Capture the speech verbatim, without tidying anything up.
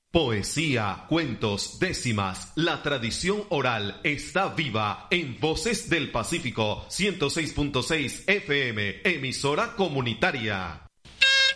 Poesía, cuentos, décimas, la tradición oral está viva en Voces del Pacífico ciento seis punto seis F M, emisora comunitaria.